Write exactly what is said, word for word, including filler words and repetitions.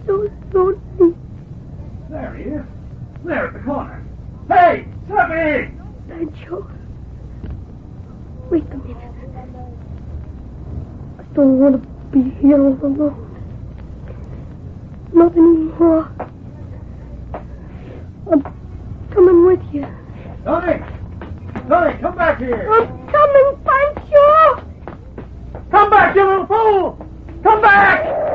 so lonely. There he is. There at the corner. Hey, Tuppy! Sancho. Wait a minute. I don't want to be here all alone. Not anymore. I'm coming with you. Tony! Tony, come back here! I'm coming, Pancho! Come back, you little fool! Come back!